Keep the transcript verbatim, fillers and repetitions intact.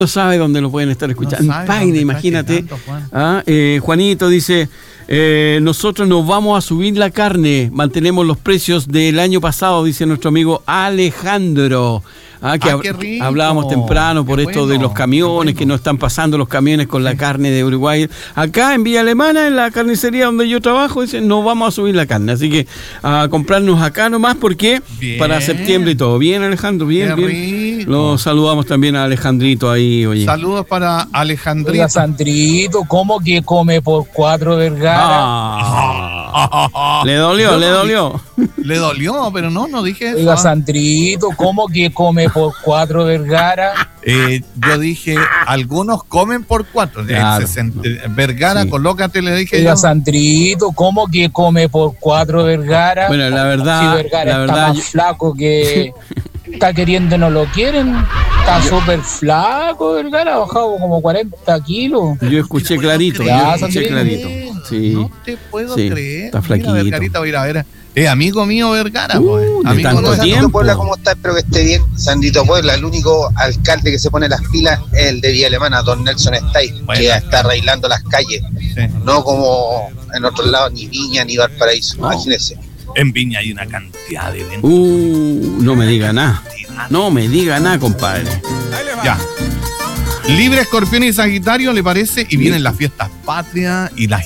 sabe dónde lo pueden estar escuchando. No en Paine, imagínate. tanto, Juan. Ah, eh, Juanito dice, eh, nosotros nos vamos a subir la carne, mantenemos los precios del año pasado, dice nuestro amigo Alejandro. Ah, que Ah, hab- qué rico. hablábamos temprano por Qué esto bueno, de los camiones, qué bueno. que no están pasando los camiones con la carne de Uruguay. Acá en Villa Alemana, en la carnicería donde yo trabajo, dicen, no vamos a subir la carne. Así que a comprarnos acá nomás porque Bien. para septiembre y todo. Bien, Alejandro, bien, Qué bien. rico. Lo saludamos también a Alejandrito ahí, oye. Saludos para Alejandrito. Oiga, Sandrito, ¿cómo que come por cuatro Vergara? Ah, le dolió, Yo le no dolió. Le dolió, pero no, no dije eso. Oiga, ¿ah? Sandrito, ¿cómo que come por cuatro Vergara? Eh, yo dije, algunos comen por cuatro. Claro. El sesenta Vergara, Sí. colócate, le dije Oiga, yo. Sandrito, ¿cómo que come por cuatro Vergara? Bueno, la verdad, Si Vergara la está verdad, más yo- flaco que está queriendo, no lo quieren. Está súper flaco, Vergara, ha bajado como cuarenta kilos. yo escuché clarito, Ya, yo escuché Sandrito. clarito. Sí. No te puedo Sí, creer. está Mira, flaquito. Vergarita, voy a ir a ver. Es amigo mío Vergara, Uh, pues. de Amigo tanto nuestro. tiempo. Sandito Puebla, ¿cómo está? Espero que esté bien. Sandito Puebla, el único alcalde que se pone las pilas es el de Villa Alemana, don Nelson Stay, Bueno, que ya está arreglando las calles, Sí. no como en otros lados, ni Viña ni Valparaíso, No. imagínense. En Viña hay una cantidad de eventos. Uh, no me diga nada. No me diga nada, compadre. Ya. Libre, Escorpión y Sagitario, ¿le parece? Y vienen las fiestas patrias y las